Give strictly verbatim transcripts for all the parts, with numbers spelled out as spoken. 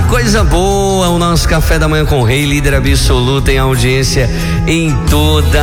coisa boa, o nosso Café da Manhã com o Rei, líder absoluto em audiência em toda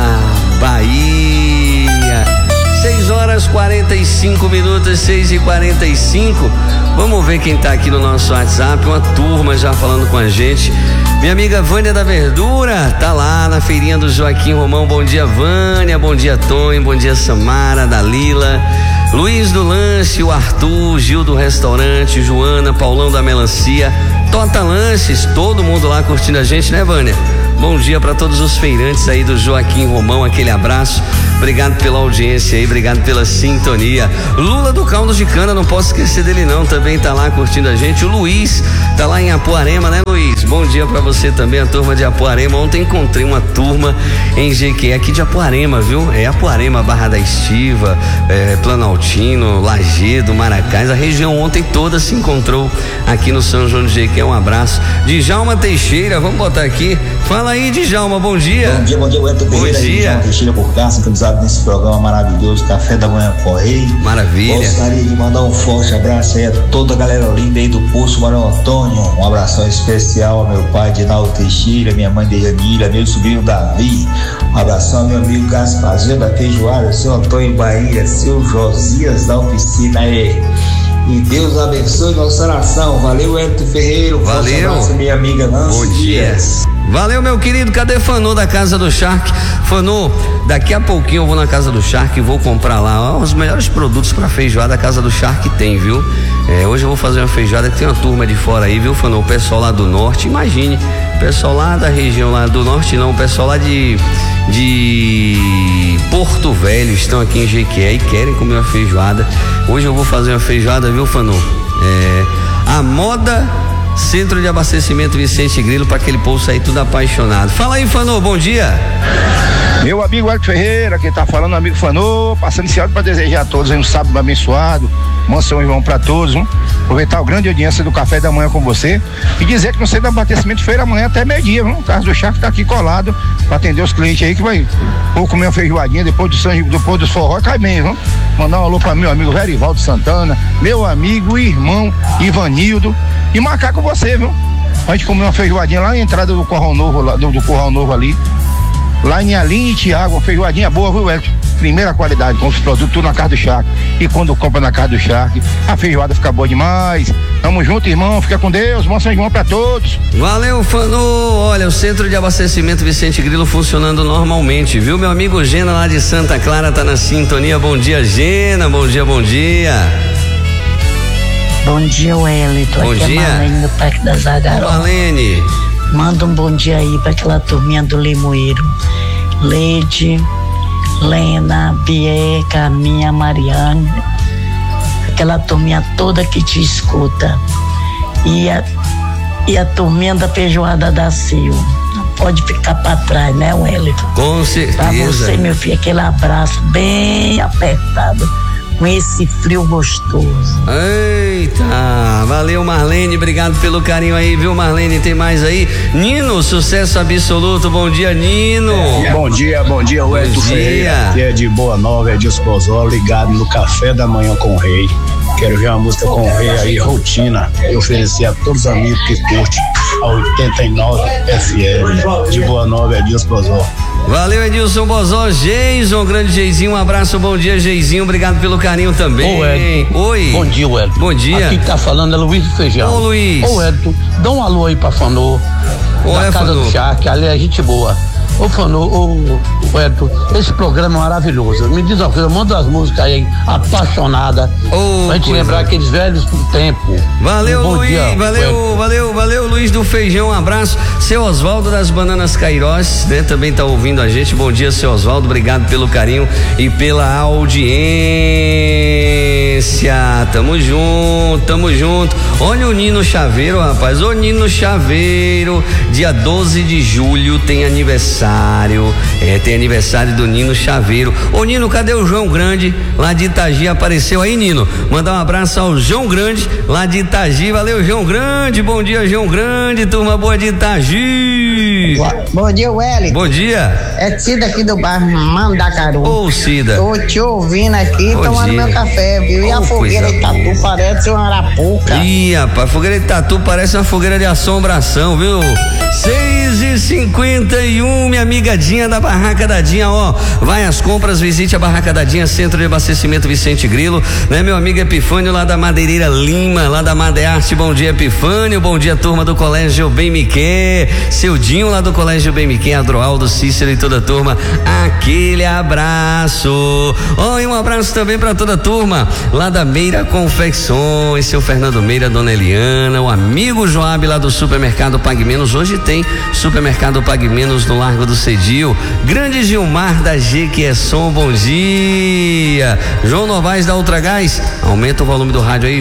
Bahia. seis horas quarenta e cinco minutos, seis e quarenta e cinco. Vamos ver quem tá aqui no nosso WhatsApp, uma turma já falando com a gente. Minha amiga Vânia da Verdura tá lá na feirinha do Joaquim Romão. Bom dia, Vânia, bom dia, Tonho, bom dia, Samara, Dalila, Luiz do Lanche, o Arthur, Gil do Restaurante, Joana, Paulão da Melancia, Tota Lanches, todo mundo lá curtindo a gente, né, Vânia? Bom dia para todos os feirantes aí do Joaquim Romão, aquele abraço, obrigado pela audiência aí, obrigado pela sintonia. Lula do Caldo de Cana, não posso esquecer dele não, também tá lá curtindo a gente. O Luiz tá lá em Apuarema, né, Luiz? Bom dia para você também, a turma de Apuarema. Ontem encontrei uma turma em G Q, aqui de Apuarema, viu? É Apuarema, Barra da Estiva, é, Planaltino, Lagedo, Maracás, a região ontem toda se encontrou aqui no São João de G Q. Um abraço. Djalma Teixeira, vamos botar aqui. Fala aí, Djalma, bom dia. Bom dia, bom dia, Wellington Ferreira. Bom dia. Djalma Teixeira por cá, sintonizado nesse programa maravilhoso, Café da Manhã com o Rei. Maravilha. Gostaria de mandar um forte abraço aí a toda a galera linda aí do Poço Marão Antônio. Um abração especial ao meu pai, Dinaldo Teixeira, minha mãe Dejanira, meu sobrinho Davi. Um abração ao meu amigo Gasparzinho da Feijoada, seu Antônio Bahia, seu Josias da Oficina aí. E Deus abençoe nossa nação. Valeu, Wellington Ferreira. Um Valeu. Abraço, minha amiga Nancy. Bom dia. Valeu, meu querido. Cadê Fanô da Casa do Shark? Fanô, daqui a pouquinho eu vou na Casa do Shark e vou comprar lá ó, os melhores produtos para feijoada. A Casa do Shark tem, viu? É, hoje eu vou fazer uma feijoada que tem uma turma de fora aí, viu, Fanô? O pessoal lá do norte, imagine, o pessoal lá da região lá do norte não, o pessoal lá de de Porto Velho estão aqui em Jequié e querem comer uma feijoada. Hoje eu vou fazer uma feijoada, viu, Fanô? É, a moda Centro de Abastecimento Vicente Grilo, para aquele povo sair tudo apaixonado. Fala aí, Fanô, bom dia. Meu amigo Wellington Ferreira, quem tá falando, amigo Fanô, passando esse áudio para desejar a todos aí um sábado abençoado, mansão e vão para todos, hein? Aproveitar a grande audiência do Café da Manhã com você e dizer que no Centro de Abastecimento Feira amanhã até meio-dia, viu? O Casa do Shark tá aqui colado para atender os clientes aí que vai ou comer uma feijoadinha depois do São, depois do forró, cai bem, viu? Mandar um alô para meu amigo Verivaldo Santana, meu amigo e irmão Ivanildo e marcar com você, viu? A gente comer uma feijoadinha lá na entrada do Curral Novo, lá, do, do Curral Novo ali. Lá em Aline e Tiago, uma feijoadinha boa, viu, Wellington? Primeira qualidade, com os produtos tudo na Casa do Shark. E quando compra na Casa do Shark, a feijoada fica boa demais. Tamo junto, irmão, fica com Deus, bom São João pra todos. Valeu, Fanô. Olha, o Centro de Abastecimento Vicente Grilo funcionando normalmente, viu? Meu amigo Gena lá de Santa Clara tá na sintonia. Bom dia, Gena, bom dia, bom dia. Bom dia, Wellington. Bom Aqui dia. é Marlene do Parque da Zagaró. Marlene. Manda um bom dia aí para aquela turminha do Limoeiro. Leide, Lena, Bieca, minha Mariane, aquela turminha toda que te escuta. E a, e a turminha da feijoada da Sil. Não pode ficar para trás, né, Wellington? Com certeza. Pra você, meu filho, aquele abraço bem apertado, com esse frio gostoso. Eita, valeu, Marlene, obrigado pelo carinho aí, viu, Marlene? Tem mais aí? Nino, sucesso absoluto, bom dia, Nino. Bom dia, bom dia, Wellington Ferreira. Aqui é de Boa Nova, é de Esposol, ligado no Café da Manhã com o Rei. Quero ver uma música com o Rei aí, Rotina, e oferecer a todos os amigos que curtem a oitenta e nove F M, de Boa Nova, é de Esposol. Valeu, Edilson Bozó, Geison, grande Geizinho, um abraço, bom dia, Geizinho, obrigado pelo carinho também. Ô, Edson. Oi. Bom dia, Wellington. Bom dia. Aqui que tá falando é Luiz do Feijão. Ô, Luiz. Ô, Edson, dá um alô aí pra Fanô, Ô, da é, Casa Fanô. do Shark, ali é gente boa. Ô, Fanô, ô, ô, Edson, esse programa é maravilhoso. Me diz uma coisa, manda as músicas aí, apaixonada, Ô, pra gente coisa. lembrar aqueles velhos do tempo. Valeu, Um bom Luiz, dia, valeu, Wellington. valeu, valeu, Luiz do Feijão, um abraço. Seu Oswaldo das Bananas Cairós, né, também tá ouvindo a gente. Bom dia, seu Oswaldo, obrigado pelo carinho e pela audiência. Tamo junto, tamo junto. Olha o Nino Chaveiro, rapaz, ô Nino Chaveiro, dia doze de julho tem aniversário. aniversário. É, tem aniversário do Nino Chaveiro. Ô Nino, cadê o João Grande? Lá de Itagi, apareceu aí, Nino. Mandar um abraço ao João Grande, lá de Itagi. Valeu, João Grande. Bom dia, João Grande. Turma boa de Itagi. Bom dia, Wellington. Bom dia. É Cida aqui do bairro Mandacaru. Ô, Cida. Tô te ouvindo aqui, Bom tomando dia. meu café, viu? E Ô, a fogueira coisa de Tatu boa. parece uma arapuca. Ih, rapaz, fogueira de Tatu parece uma fogueira de assombração, viu? seis e cinquenta e um, minha amiga Dinha da Barraca da Dinha, ó. Vai às compras, visite a Barraca da Dinha, Centro de Abastecimento Vicente Grilo, né? Meu amigo Epifânio lá da Madeireira Lima, lá da Madearte. Bom dia, Epifânio. Bom dia, turma do Colégio Bem Me Quer. Seu Dinho lá do Colégio Bem Me Quer, Adroaldo, Cícero e toda a turma. Aquele abraço. Ó, e um abraço também pra toda a turma lá da Meira Confecções, seu Fernando Meira, dona Eliana, o amigo Joab lá do Supermercado Pague Menos. Hoje tem Supermercado Pague Menos no Largo do Cedil. Grande Gilmar da G que é som, bom dia. João Novaes da Ultragás, aumenta o volume do rádio aí,